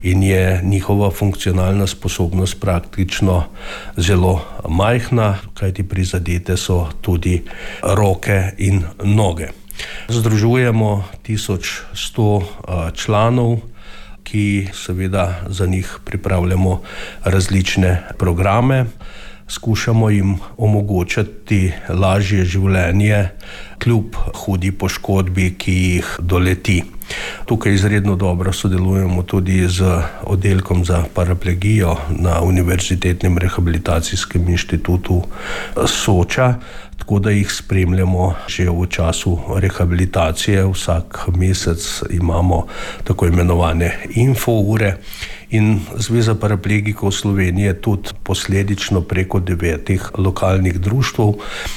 in je njihova funkcionalna sposobnost praktično zelo majhna, kajti prizadete so tudi roke in noge. Združujemo 1100 članov, ki seveda za njih pripravljamo različne programe. Skušamo jim omogočati lažje življenje kljub hudi poškodbi, ki jih doleti. Tukaj izredno dobro sodelujemo tudi z oddelkom za paraplegijo na Univerzitetnem rehabilitacijskem inštitutu Soča, tako da jih spremljamo že v času rehabilitacije. Vsak mesec imamo tako imenovane infoure in Zveza paraplegikov Slovenije tudi posledično preko 9 lokalnih društev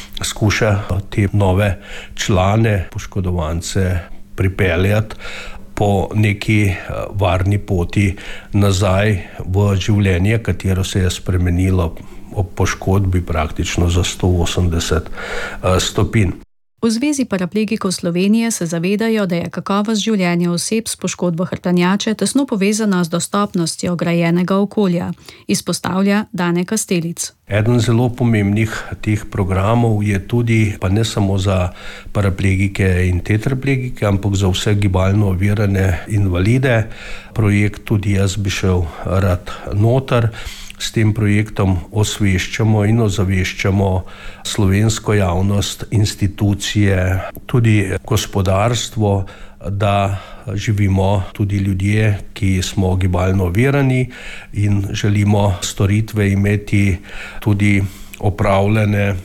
skuša te nove člane, poškodovance pripeljati po neki varni poti nazaj v življenje, katero se je spremenilo ob poškodbi praktično za 180 stopinj. V Zvezi paraplegikov Slovenije se zavedajo, da je kakovost življenja oseb s poškodbo hrbtenjače tesno povezana z dostopnostjo grajenega okolja, izpostavlja Dane Kastelic. Eden zelo pomembnih teh programov je tudi, pa ne samo za paraplegike in tetraplegike, ampak za vse gibalno ovirane invalide. Projekt Tudi jaz bi šel rad noter. S tem projektom osveščamo in ozaveščamo slovensko javnost, institucije, tudi gospodarstvo, da živimo tudi ljudje, ki smo gibalno ovirani in želimo storitve imeti tudi opravljene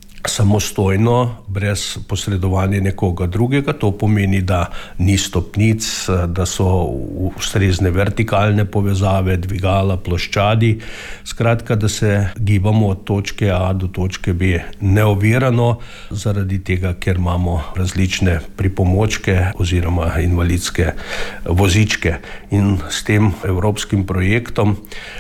samostojno, brez posredovanja nekoga drugega. To pomeni, da ni stopnic, da so ustrezne vertikalne povezave, dvigala, ploščadi. Skratka, da se gibamo od točke A do točke B neovirano, zaradi tega, ker imamo različne pripomočke oziroma invalidske vozičke. In s tem evropskim projektom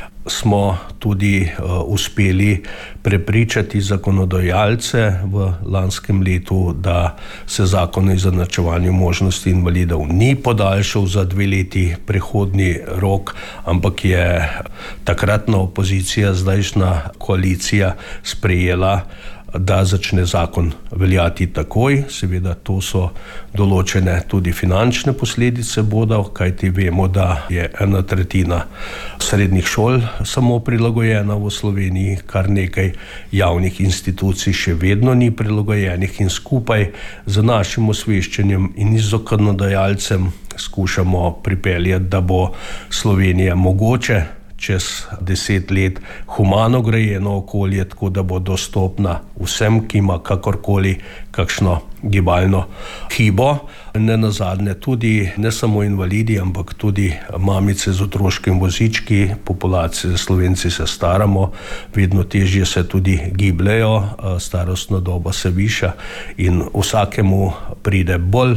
smo tudi uspeli prepričati zakonodajalce v lanskem letu, da se zakon o izenačevanju možnosti invalidov ni podaljšal za 2 leti prehodni rok, ampak je takratna opozicija, zdajšnja koalicija sprejela, da začne zakon veljati takoj. Seveda to so določene tudi finančne posledice bodo, kajti vemo, da je 1/3 srednjih šol samo prilagojena v Sloveniji, kar nekaj javnih institucij še vedno ni prilagojenih in skupaj z našim osveščanjem in zakonodajalcem skušamo pripeljati, da bo Slovenija mogoče čez 10 let humano grajeno okolje, tako da bo dostopna vsem, ki ima kakorkoli kakšno gibalno hibo. Nenazadnje tudi ne samo invalidi, ampak tudi mamice z otroškim vozički, populacije Slovenci se staramo, vedno težje se tudi gibljejo, starostna doba se viša in vsakemu pride bolj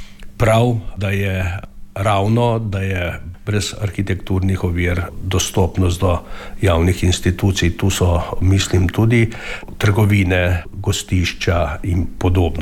prav, da je ravno, da je brez arhitekturnih ovir dostopnost do javnih institucij. Tu so, mislim, tudi trgovine, gostišča in podobno.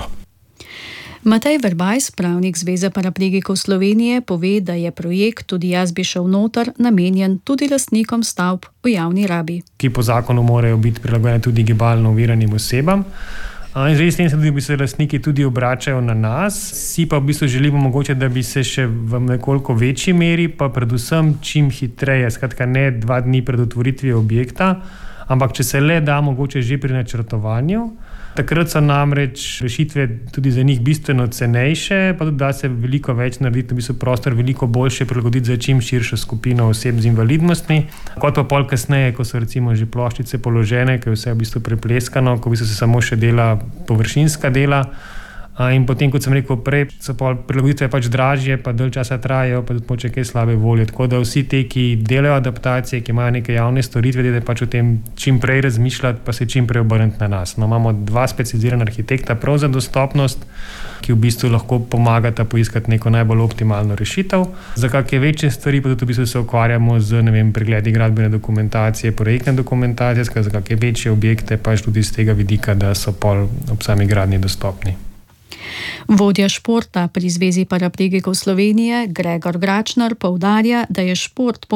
Matej Verbajs, pravnik Zveze paraplegikov Slovenije, pove, da je projekt Tudi jaz bi šel noter namenjen tudi lastnikom stavb v javni rabi, ki po zakonu morajo biti prilagojeni tudi gibalno oviranim osebam. In zdaj s tem se tudi lastniki tudi obračajo na nas, si pa v bistvu želimo mogoče, da bi se še v nekoliko večji meri, pa predvsem čim hitreje, skratka ne 2 dni pred otvoritvijo objekta, ampak če se le da mogoče že pri načrtovanju. Takrat so namreč rešitve tudi za njih bistveno cenejše, pa tudi da se veliko več narediti, v bistvu prostor veliko boljše prilagoditi za čim širšo skupino oseb z invalidnostmi, kot pa pol kasneje, ko so recimo že ploščice položene, ko je vse v bistvu prepleskano, ko v bistvu se samo še dela površinska dela. In potem, kot sem rekel prej, so prilagoditve pač dražje, pa dalj časa trajajo, pa tudi moče kaj slabe volje. Tako da vsi te, ki delajo adaptacije, ki imajo neke javne storitve, da pač o tem čim prej razmišljati, pa se čim prej obrniti na nas. No, imamo 2 specializirana arhitekta prav za dostopnost, ki v bistvu lahko pomagata poiskati neko najbolj optimalno rešitev. Za kakšne večje stvari pa tudi v bistvu se ukvarjamo z, pregledi gradbene dokumentacije, projektne dokumentacije, za kakšne večje objekte pač tudi z tega vidika, da so pol ob sami gradnji dostopni. Vodja športa pri Zvezi paraplegikov Slovenije Gregor Gračnar poudarja, da je šport